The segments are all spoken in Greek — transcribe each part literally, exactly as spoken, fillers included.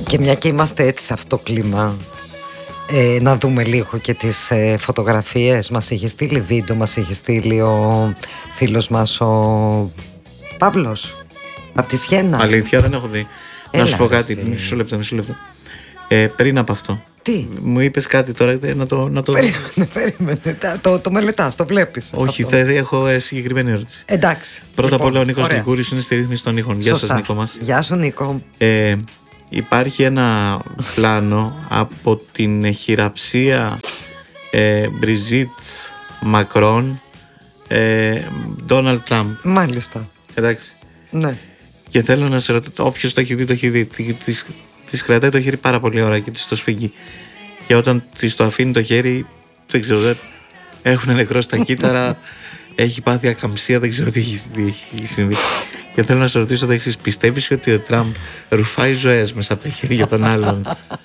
Και μια και είμαστε έτσι σε αυτό το κλίμα, ε, να δούμε λίγο και τις ε, φωτογραφίες. Μας έχει στείλει βίντεο, μας έχει στείλει ο φίλος μας ο Παύλος από τη Σιένα. Αλήθεια, δεν έχω δει. Έλα, να σου πω κάτι, μισό λεπτό, μισό λεπτό. Ε, πριν από αυτό, τι? Μου είπες κάτι τώρα να το... Να το... Περίμενε, περίμενε. Το, το μελετάς, το βλέπεις. Όχι, θα, έχω ε, συγκεκριμένη ερώτηση. Εντάξει. Πρώτα λοιπόν, απ' όλα ο Νίκος Λικούρης είναι στη ρύθμιση των ήχων. Γεια σας, Νίκο μας. Γεια σου, Νίκο. Ε, υπάρχει ένα πλάνο από την χειραψία ε, Μπριζίτ Μακρόν Ντόναλντ Τραμπ. Μάλιστα. Εντάξει. Ναι. Και θέλω να σε ρωτήσω, όποιος το έχει δει, το έχει δει. Της, της κρατάει το χέρι πάρα πολύ ώρα και της το σφίγγει. Και όταν της το αφήνει το χέρι, δεν ξέρω, δεν έχουν νεκρώσει τα κύτταρα, έχει πάθει ακαμψία, δεν ξέρω τι έχει, τι έχει συμβεί. Και θέλω να σε ρωτήσω το εξής: πιστεύεις ότι ο Τραμπ ρουφάει ζωές μέσα από τα χέρια των άλλων?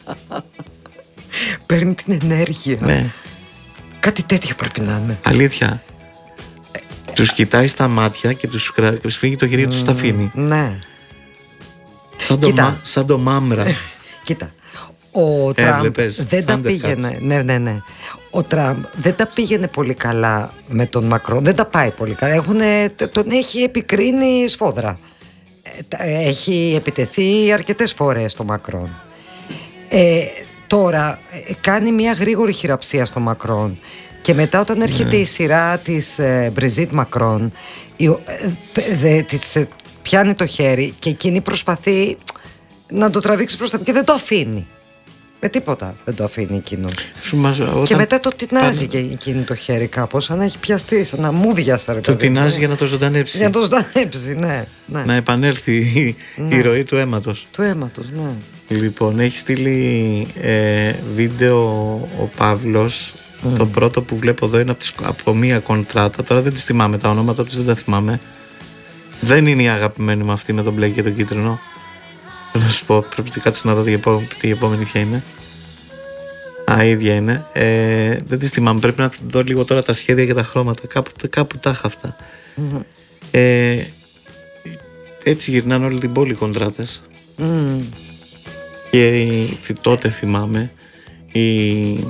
Παίρνει την ενέργεια. Ναι. Κάτι τέτοιο πρέπει να είναι. Αλήθεια. Τους κοιτάει στα μάτια και τους σφίγγει το χέρι και mm, τους τα αφήνει. Ναι. Σαν το, μα, σαν το μάμρα. Κοίτα. Ο Τραμπ δεν τα πήγαινε. Ναι, ναι, ναι. Ο Τραμπ δεν τα πήγαινε πολύ καλά με τον Μακρόν. Δεν τα πάει πολύ καλά. Έχουνε, τον έχει επικρίνει σφόδρα. Έχει επιτεθεί αρκετές φορές στο Μακρόν. Ε, τώρα κάνει μια γρήγορη χειραψία στο Μακρόν. Και μετά όταν έρχεται mm. η σειρά της ε, Μπριζίτ Μακρόν, η, ε, δε, της ε, πιάνει το χέρι και εκείνη προσπαθεί να το τραβήξει προς τα πίσω και δεν το αφήνει. Με τίποτα δεν το αφήνει εκείνος. Και μετά το τεινάζει και εκείνη το χέρι κάπως, σαν να έχει πιαστεί, σαν να μούδιασε. Το τεινάζει για να το ζωντανέψει. Για να το ζωντανέψει, ναι, ναι. Να επανέλθει η, ναι. η ροή του αίματος. Του αίματος, ναι. Λοιπόν, έχει στείλει ε, βίντεο ο Παύλος. Mm. Το πρώτο που βλέπω εδώ είναι από, τις, από μία κοντράτα. Τώρα δεν τις θυμάμαι, τα ονόματα τους δεν τα θυμάμαι. Δεν είναι η αγαπημένη μου αυτή με τον μπλε και τον κίτρινο. Θα σου πω, πρέπει να κάτσεις να δω την επόμενη ποια είναι. Α, ίδια είναι. Ε, δεν τις θυμάμαι, πρέπει να δω λίγο τώρα τα σχέδια και τα χρώματα. Κάπου, κάπου τα είχα αυτά. Mm. Ε, έτσι γυρνάνε όλη την πόλη οι κοντράτες. Mm. Και η, τότε θυμάμαι η...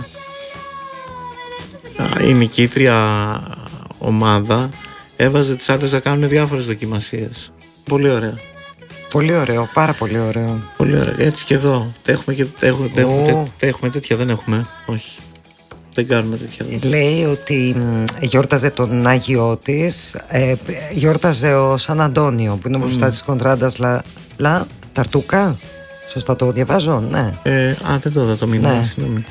η νικήτρια ομάδα έβαζε τις άλλες να κάνουν διάφορες δοκιμασίες. Πολύ ωραία. Πολύ ωραίο, πάρα πολύ ωραίο. Πολύ ωραίο. Έτσι και εδώ. Έχουμε, και, έχουμε, oh. έχουμε, έχουμε τέτοια, δεν έχουμε. Όχι. Δεν κάνουμε τέτοια. Λέει ότι γιόρταζε τον Άγιό της, ε, γιόρταζε ο Σαν Αντώνιο που είναι μπροστά mm. της Κοντράντας Λα, Λα Ταρτούκα. Σωστά το διαβάζω, ναι. Ε, α, δεν το είδα το μήνυμα, ναι. Συγγνώμη.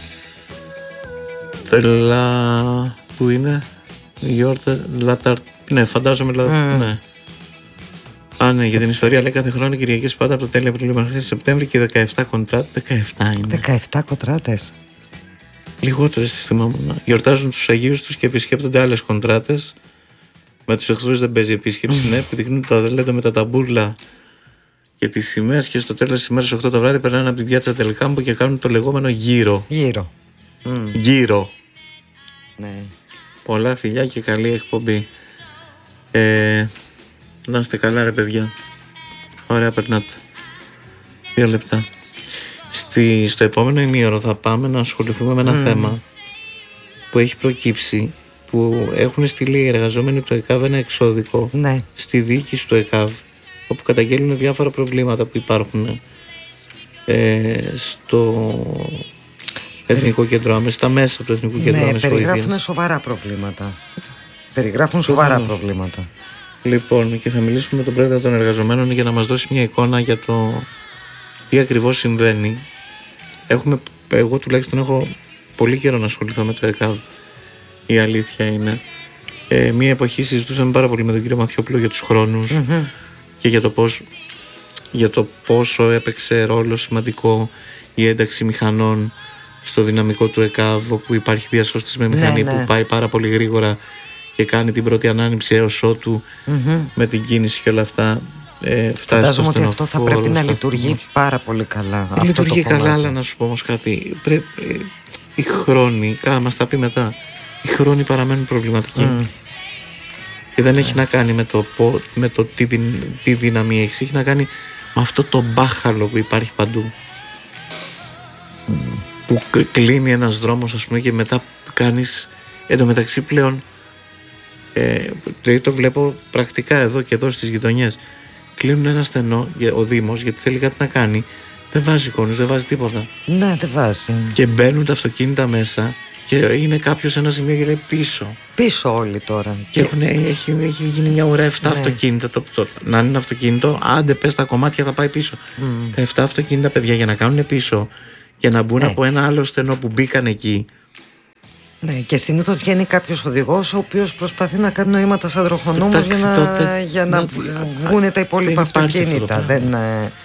Λα... Πού είναι? Γιόρτα... Λαταρ... Ναι, φαντάζομαι λα... mm. ναι. Α, ναι, για την ιστορία λέει κάθε χρόνο Κυριακές πάντα από το τέλη Απριλίου μέχρι Σεπτέμβρη και δεκαεπτά κοντράτες. δεκαεπτά είναι. δεκαεπτά κοντράτες. Λιγότερες στις θυμάμαι. Γιορτάζουν τους Αγίους τους και επισκέπτονται άλλες κοντράτες. Με τους εχθρούς δεν παίζει επίσκεψη. Ναι, επιδεικνύουν τα αδελέντα με τα ταμπούρλα και τις σημαίες και στο τέλος της ημέρας οκτώ το βράδυ περνάνε από την πιάτσα Τελκάμπο και κάνουν το λεγόμενο γύρο. Γύρο. Mm. Γύρο. Ναι. Πολλά φιλιά και καλή εκπομπή. Ε, να είστε καλά ρε παιδιά. Ωραία περνάτε. Δύο λεπτά. Στη, στο επόμενο ημίωρο θα πάμε να ασχοληθούμε με ένα mm. θέμα που έχει προκύψει, που έχουν στείλει οι εργαζόμενοι του ΕΚΑΒ ένα εξώδικο ναι. στη διοίκηση του ΕΚΑΒ, όπου καταγγέλνουν διάφορα προβλήματα που υπάρχουν ε, στο Εθνικό Κέντρο Άμεσης, στα μέσα του Εθνικού Κέντρου Άμεσης. Ναι, περιγράφουν σοβαρά προβλήματα. Περιγράφουν σοβαρά προβλήματα. Λοιπόν, και θα μιλήσουμε με τον πρόεδρο των εργαζομένων για να μας δώσει μια εικόνα για το τι ακριβώς συμβαίνει. Έχουμε, εγώ τουλάχιστον έχω πολύ καιρό να ασχοληθώ με το ΕΚΑΒ. Η αλήθεια είναι. Ε, μια εποχή συζητούσαμε πάρα πολύ με τον κύριο Μαθιόπουλο για τους χρόνους mm-hmm. και για το, πώς, για το πόσο έπαιξε ρόλο σημαντικό η ένταξη μηχανών στο δυναμικό του ΕΚΑΒ, όπου υπάρχει διασώστης με μηχανή ναι, ναι. που πάει πάρα πολύ γρήγορα και κάνει την πρώτη ανάνυψη έως ότου mm-hmm. με την κίνηση και όλα αυτά. Ε, Φαντάζομαι ότι αυτό θα πρέπει να λειτουργεί πάρα πολύ καλά. Λειτουργεί καλά, αλλά να σου πω όμως κάτι. Πρέπει, οι χρόνοι, α, μας τα πει μετά, οι χρόνοι παραμένουν προβληματικοί. Mm. Και δεν έχει mm. να κάνει με το, με το τι, τι δύναμη έχει, έχει να κάνει με αυτό το μπάχαλο που υπάρχει παντού. που κλείνει ένας δρόμος, ας πούμε, και μετά κάνεις. Εν τω μεταξύ πλέον ε, το βλέπω πρακτικά εδώ και εδώ στις γειτονιές. Κλείνουν ένα στενό, ο Δήμος, γιατί θέλει κάτι να κάνει. Δεν βάζει εικόνες, δεν βάζει τίποτα. Ναι, δεν βάζει. Και μπαίνουν τα αυτοκίνητα μέσα και είναι κάποιος σε ένα σημείο και λέει πίσω. Πίσω όλοι τώρα. Και έχουν, έχει, έχει γίνει μια ώρα εφτά ναι. αυτοκίνητα. Το, το, να είναι ένα αυτοκίνητο, άντε πες τα κομμάτια, θα πάει πίσω. Mm. Τα εφτά αυτοκίνητα, παιδιά, για να κάνουν πίσω και να μπουν ναι. από ένα άλλο στενό που μπήκαν εκεί. Ναι, και συνήθως βγαίνει κάποιος οδηγός ο οποίος προσπαθεί να κάνει νοήματα σαν τροχονόμος για να, τότε, για να, να βγουν τα υπόλοιπα αυτοκίνητα. Δεν,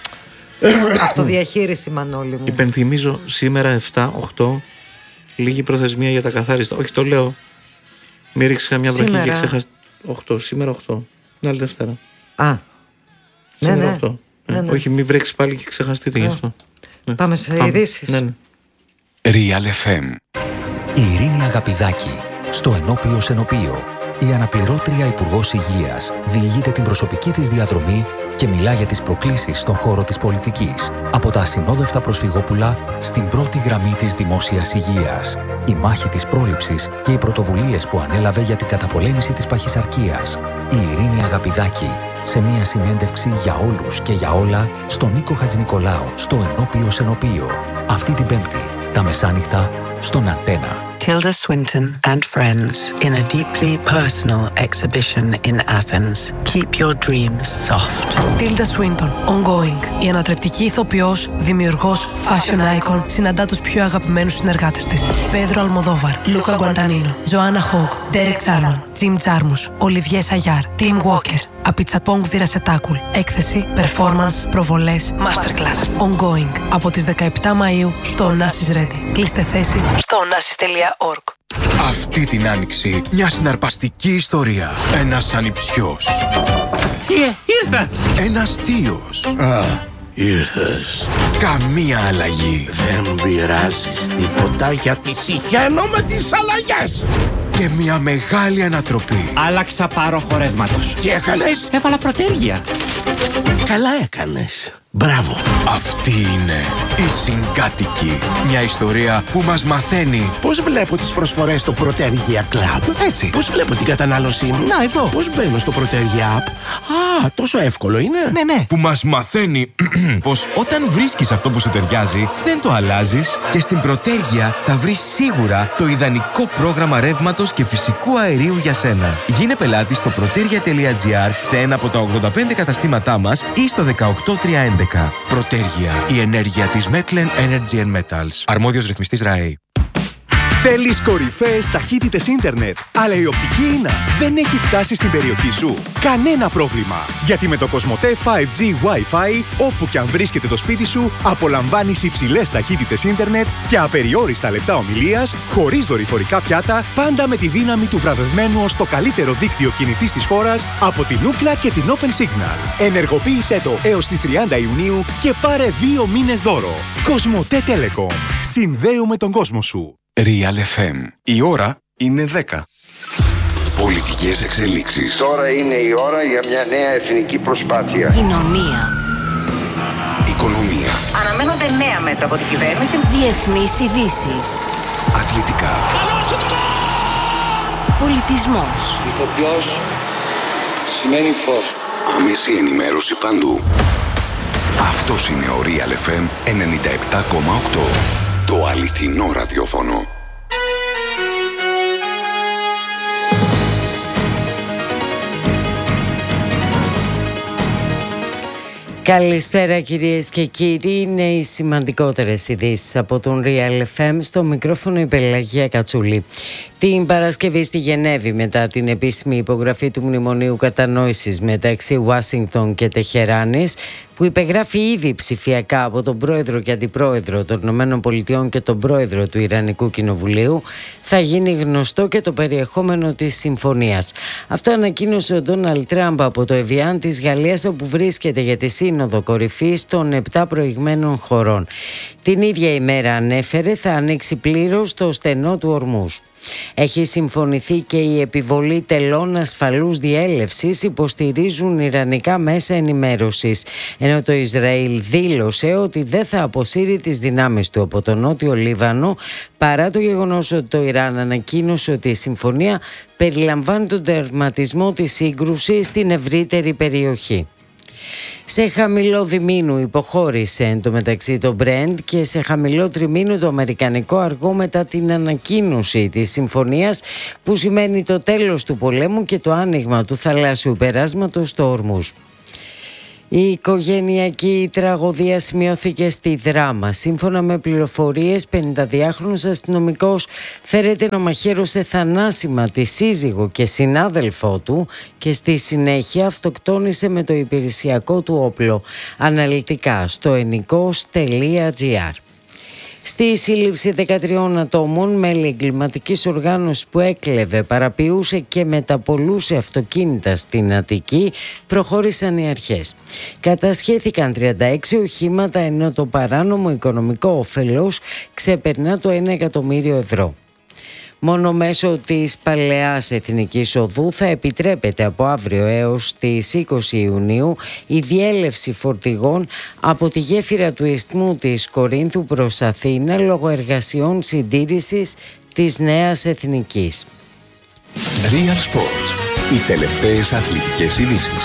αυτοδιαχείριση, Μανώλη μου. Υπενθυμίζω σήμερα εφτά οκτώ λίγη προθεσμία για τα καθάριστα. Όχι, το λέω. Μην ρίξει καμιά βροχή και ξεχάσει. οκτώ, σήμερα οκτώ. Την άλλη Δευτέρα. Α. Σήμερα ναι, ναι. οκτώ. Ναι, ναι. Όχι, μην βρέξει πάλι και ξεχαστείτε γι' αυτό. Πάμε σε ειδήσεις. Ναι, ναι. Real εφ εμ. Η Ειρήνη Αγαπηδάκη, στο Ενώπιο Σενοπείο. Η αναπληρώτρια Υπουργός Υγείας διηγείται την προσωπική της διαδρομή και μιλά για τις προκλήσεις στον χώρο της πολιτικής. Από τα ασυνόδευτα προσφυγόπουλα στην πρώτη γραμμή της δημόσιας υγείας. Η μάχη της πρόληψης και οι πρωτοβουλίες που ανέλαβε για την καταπολέμηση της παχυσαρκίας. Η Ειρήνη Αγαπηδάκη, σε μια συνέντευξη για όλους και για όλα στον Νίκο Χατζηνικολάου, στο Ενώπιο Σενοπείο. Αυτή την Πέμπτη, τα μεσάνυχτα, στον Αντένα. Tilda Swinton and friends in a deeply personal exhibition in Athens. Keep your dreams soft. Tilda Swinton, ongoing. Η ανατρεπτική ηθοποιός, δημιουργός, fashion icon, συναντά τους πιο αγαπημένους συνεργάτες της. Πέδρο Αλμοδόβαρ, Λούκα Γκουαντανίνο, Τζοάννα Χόγκ, Ντέρεκ Τσάρμον, Τζιμ Τζάρμους, Ολιβιέ Σαγιάρ, Τιμ Walker. Απιτσαπόγκ Βιρασετάκουλ. Έκθεση, performance, προβολές, masterclass. Ongoing. Από τις δεκαεπτά Μαΐου στο Onassis Ready. Κλείστε θέση στο onassis τελεία org. Αυτή την άνοιξη μια συναρπαστική ιστορία. Ένας ανιψιός. Θεία, ήρθα! Ένας θείος. Α, ήρθες. Καμία αλλαγή. Δεν πειράζεις τίποτα γιατί συχαίνω με τις αλλαγές. Και μια μεγάλη ανατροπή. Άλλαξα πάροχο ρεύματος. Τι έκανες? Έβαλα προτέρια. Καλά έκανες. Μπράβο. Αυτή είναι η Συγκάτοικη. Μια ιστορία που μας μαθαίνει πώς βλέπω τις προσφορές στο Protergia Club. Έτσι. Πώς βλέπω την κατανάλωσή μου. Να, εδώ. Πώς μπαίνω στο Protergia App. Α, τόσο εύκολο είναι. Ναι, ναι. Που μας μαθαίνει πως όταν βρίσκεις αυτό που σου ταιριάζει, δεν το αλλάζεις και στην Protergia θα βρεις σίγουρα το ιδανικό πρόγραμμα ρεύματος και φυσικού αερίου για σένα. Γίνε πελάτη στο protergia τελεία gr σε ένα από τα ογδόντα πέντε καταστήματά μας ή στο δεκαοκτώ τριακόσια έντεκα. Protergia, η ενέργεια της Metlen Energy and Metals. Αρμόδιος ρυθμιστής ΡΑΕ. Θέλεις κορυφαίες ταχύτητες ίντερνετ, αλλά η οπτική ίνα δεν έχει φτάσει στην περιοχή σου? Κανένα πρόβλημα! Γιατί με το Κοσμοτέ φάιβ τζι Wi-Fi, όπου και αν βρίσκεται το σπίτι σου, απολαμβάνεις υψηλές ταχύτητες ίντερνετ και απεριόριστα λεπτά ομιλίας, χωρίς δορυφορικά πιάτα, πάντα με τη δύναμη του βραβευμένου ως το καλύτερο δίκτυο κινητής της χώρας από την Ookla και την Open Signal. Ενεργοποίησέ το έως τις τριάντα Ιουνίου και πάρε δύο μήνες δώρο. Κοσμοτέ Telecom. Συνδέουμε τον κόσμο σου. Real εφ εμ. Η ώρα είναι δέκα. Πολιτικές εξελίξεις. Τώρα είναι η ώρα για μια νέα εθνική προσπάθεια. Κοινωνία. Οικονομία. Αναμένονται νέα μέτρα από την κυβέρνηση. Διεθνείς ειδήσεις. Αθλητικά. Πολιτισμός. Ηθοποιός σημαίνει φως. Άμεση ενημέρωση παντού. Αυτός είναι ο Real εφ εμ ενενήντα επτά κόμμα οκτώ. Το αληθινό ραδιόφωνο. Καλησπέρα κυρίες και κύριοι, είναι οι σημαντικότερες ειδήσεις από τον Real εφ εμ, στο μικρόφωνο η Πελαγία Κατσούλη. Την Παρασκευή στη Γενέβη, μετά την επίσημη υπογραφή του Μνημονίου Κατανόησης μεταξύ Ουάσιγκτον και Τεχεράνης, που υπεγράφει ήδη ψηφιακά από τον πρόεδρο και αντιπρόεδρο των ΗΠΑ και τον πρόεδρο του Ιρανικού Κοινοβουλίου, θα γίνει γνωστό και το περιεχόμενο της συμφωνίας. Αυτό ανακοίνωσε ο Ντόναλντ Τραμπ από το Εβιάν της Γαλλίας, όπου βρίσκεται για τη σύνοδο κορυφής των επτά προηγμένων χωρών. Την ίδια ημέρα ανέφερε θα ανοίξει πλήρως το στενό του Ορμούζ. Έχει συμφωνηθεί και η επιβολή τελών ασφαλούς διέλευσης, υποστηρίζουν ιρανικά μέσα ενημέρωσης, ενώ το Ισραήλ δήλωσε ότι δεν θα αποσύρει τις δυνάμεις του από το Νότιο Λίβανο, παρά το γεγονός ότι το Ιράν ανακοίνωσε ότι η συμφωνία περιλαμβάνει τον τερματισμό της σύγκρουσης στην ευρύτερη περιοχή. Σε χαμηλό διμήνου υποχώρησε εντωμεταξύ το Brent και σε χαμηλό τριμήνου το αμερικανικό αργό μετά την ανακοίνωση της συμφωνίας, που σημαίνει το τέλος του πολέμου και το άνοιγμα του θαλάσσιου περάσματος στο Ορμούζ. Η οικογενειακή τραγωδία σημειώθηκε στη Δράμα. Σύμφωνα με πληροφορίες, πενηνταδυάχρονος αστυνομικός φέρεται να μαχαίρωσε θανάσιμα τη σύζυγο και συνάδελφό του και στη συνέχεια αυτοκτόνησε με το υπηρεσιακό του όπλο. Αναλυτικά στο ενικός τελεία τζι άρ. Στη σύλληψη δεκατριών ατόμων, μέλη εγκληματικής οργάνωσης που έκλεβε, παραποιούσε και μεταπολούσε αυτοκίνητα στην Αττική, προχώρησαν οι αρχές. Κατασχέθηκαν τριάντα έξι οχήματα, ενώ το παράνομο οικονομικό όφελος ξεπερνά το ένα εκατομμύριο ευρώ. Μόνο μέσω της Παλαιάς Εθνικής Οδού θα επιτρέπεται από αύριο έως τις είκοσι Ιουνίου η διέλευση φορτηγών από τη γέφυρα του Ισθμού της Κορίνθου προς Αθήνα λόγω εργασιών συντήρησης της Νέας Εθνικής. Real Sports. Οι τελευταίες αθλητικές ειδήσεις.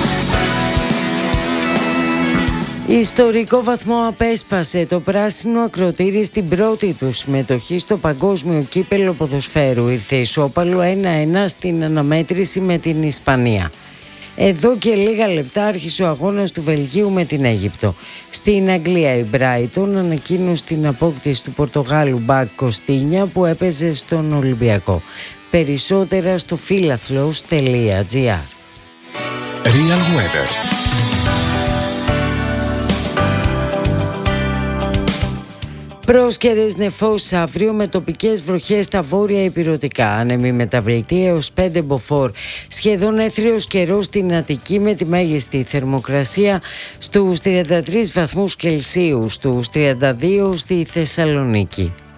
Ιστορικό βαθμό απέσπασε το πράσινο ακροτήρι στην πρώτη του συμμετοχή στο Παγκόσμιο Κύπελλο Ποδοσφαίρου. Ήρθε ισόπαλο ένα ένα στην αναμέτρηση με την Ισπανία. Εδώ και λίγα λεπτά άρχισε ο αγώνας του Βελγίου με την Αίγυπτο. Στην Αγγλία η Brighton ανακοίνωσε την απόκτηση του Πορτογάλου Μπακ Κοστίνια που έπαιζε στον Ολυμπιακό. Περισσότερα στο φίλαθλος τελεία τζι άρ. Real Weather. Πρόσκαιρες νεφώσεις αύριο με τοπικές βροχές στα βόρεια ηπειρωτικά. Άνεμη μεταβλητή έως πέντε μποφόρ. Σχεδόν έθριος καιρός στην Αττική με τη μέγιστη θερμοκρασία στους τριάντα τρεις βαθμούς Κελσίου, στους τριάντα δύο στη Θεσσαλονίκη.